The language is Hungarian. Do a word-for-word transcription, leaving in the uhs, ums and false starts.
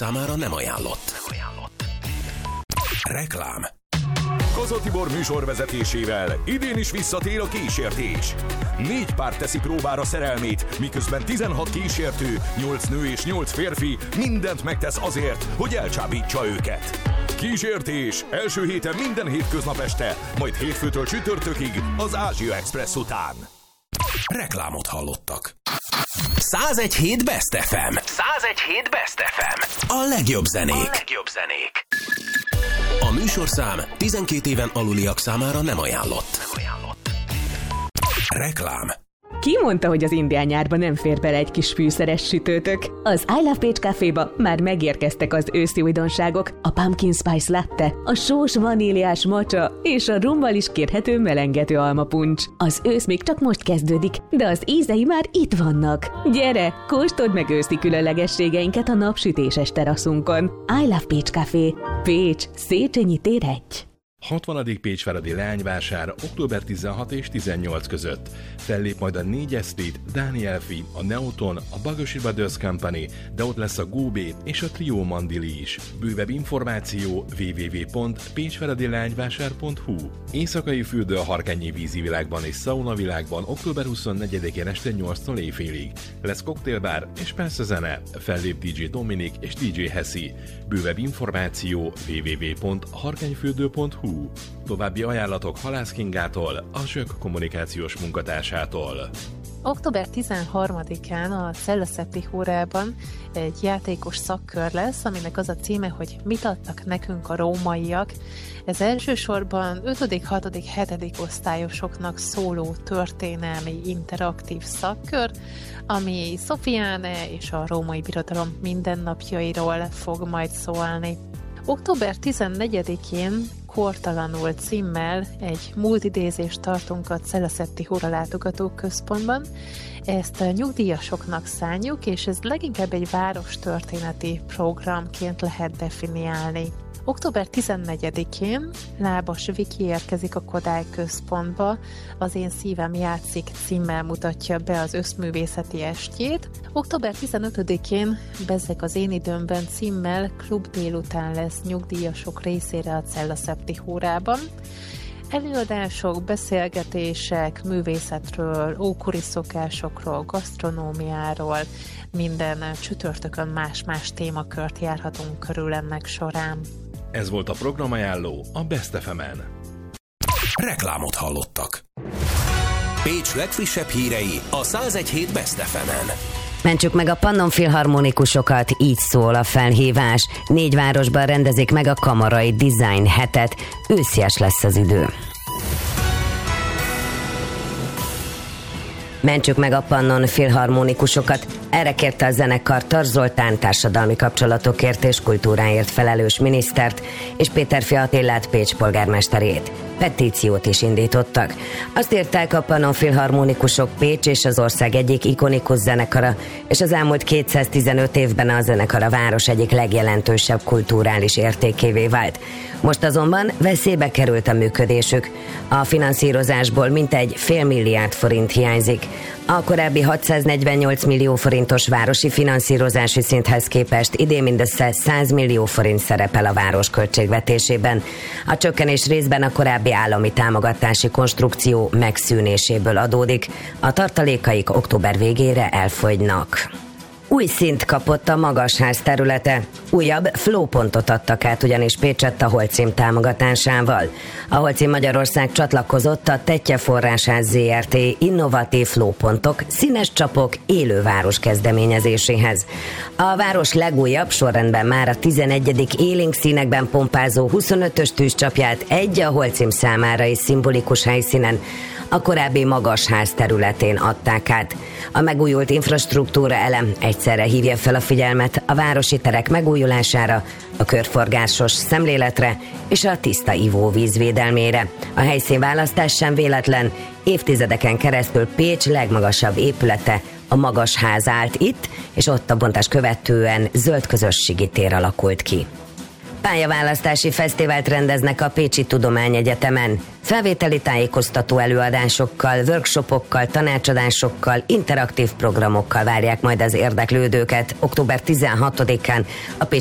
számára nem ajánlott. Nem ajánlott. Reklám. Kaza Tibor műsorvezetésével idén is visszatér a kísértés. Négy pár teszi próbára szerelmét, miközben tizenhat kísértő, nyolc nő és nyolc férfi mindent megtesz azért, hogy elcsábítsa őket. Kísértés első héten minden hétköznap este, majd hétfőtől csütörtökig az Ázsia Express után. Reklámot hallottak. százegy hét Best ef em. százegy hét Best ef em. A legjobb zenék. A legjobb zenék. A műsorszám tizenkét éven aluliak számára nem ajánlott. Nem ajánlott. Reklám. Ki mondta, hogy az indián nyárba nem fér bele egy kis fűszeres sütőtök? Az I Love Pécs Caféba már megérkeztek az őszi újdonságok, a Pumpkin Spice Latte, a sós vaníliás matcha és a rummal is kérhető melengető almapuncs. Az ősz még csak most kezdődik, de az ízei már itt vannak. Gyere, kóstold meg őszi különlegességeinket a napsütéses teraszunkon. I Love Pécs Café. Pécs, Széchenyi tér egy. hatvanadik Pécsváradi leányvásár október tizenhat és tizennyolc között. Fellép majd a négy Street, Daniel Fi, a Neoton, a Bagosi Brothers Company, de ott lesz a Góbét és a Trio Mandili is. Bővebb információ double-u double-u double-u pont pécsváradileányvásár pont hu. Éjszakai fürdő a Harkányi vízivilágban és szaunavilágban október huszonnegyedikén este nyolctól éjfélig. Lesz koktélbár és persze zene. Fellép dé dzsé Dominik és dé dzsé Hessi. Bővebb információ double-u double-u double-u pont harkányfürdő pont hu. További ajánlatok Halász Kingától, a Sök kommunikációs munkatársától. október tizenharmadikán a Cellaszepti Hórában egy játékos szakkör lesz, aminek az a címe, hogy mit adtak nekünk a rómaiak. Ez elsősorban ötödik, hatodik, hetedik osztályosoknak szóló történelmi interaktív szakkör, ami Szofiáne és a római birodalom mindennapjairól fog majd szólni. október tizennegyedikén Kortalanul címmel egy múltidézést tartunk a Cellaszepti Hóra látogatók központban. Ezt a nyugdíjasoknak szánjuk, és ez leginkább egy várostörténeti programként lehet definiálni. október tizennegyedikén Lábas Viki érkezik a Kodály központba, az Én szívem játszik címmel mutatja be az összművészeti estjét. október tizenötödikén Bezzeg az én időmben címmel klub délután lesz nyugdíjasok részére a Cellaszepti Hórában. Előadások, beszélgetések, művészetről, ókori szokásokról, gasztronómiáról, minden csütörtökön más-más témakört járhatunk körül ennek során. Ez volt a programajánló a Best ef emen. Reklámot hallottak. Pécs legfrissebb hírei a százegy hét Best ef emen. Mentsük meg a Pannon Filharmonikusokat, így szól a felhívás. Négy városban rendezik meg a Kamarai Design hetet. Őszies lesz az idő. Mentsük meg a Pannon Filharmonikusokat. Erre kérte a zenekar Tar Zoltán társadalmi kapcsolatokért és kultúráért felelős minisztert és Péterfi Attilát Pécs polgármesterét. Petíciót is indítottak. Azt írták, a Pannon Filharmonikusok Pécs és az ország egyik ikonikus zenekara, és az elmúlt kétszáztizenöt évben a zenekar a város egyik legjelentősebb kulturális értékévé vált. Most azonban veszélybe került a működésük. A finanszírozásból mintegy fél milliárd forint hiányzik. A korábbi hatszáznegyvennyolc millió forintos városi finanszírozási szinthez képest idén mindössze száz millió forint szerepel a város költségvetésében. A csökkenés részben a korábbi állami támogatási konstrukció megszűnéséből adódik. A tartalékaik október végére elfogynak. Új szint kapott a Magasház területe. Újabb flópontot adtak át ugyanis Pécsett a Holcim támogatásával. A Holcim Magyarország csatlakozott a Tettye Forrásház zé er té innovatív flópontok, színes csapok, élőváros kezdeményezéséhez. A város legújabb, sorrendben már a tizenegyedik élénk színekben pompázó huszonötös tűzcsapját egy a Holcim számára is szimbolikus helyszínen, a korábbi Magasház területén adták át. A megújult infrastruktúra elem egyszerre hívja fel a figyelmet a városi terek megújulására, a körforgásos szemléletre és a tiszta ivóvíz védelmére. A helyszínválasztás sem véletlen, évtizedeken keresztül Pécs legmagasabb épülete, a Magasház állt itt, és ott a bontás követően zöld közösségi tér alakult ki. Pályaválasztási fesztivált rendeznek a Pécsi Tudományegyetemen. Felvételi tájékoztató előadásokkal, workshopokkal, tanácsadásokkal, interaktív programokkal várják majd az érdeklődőket október tizenhatodikán a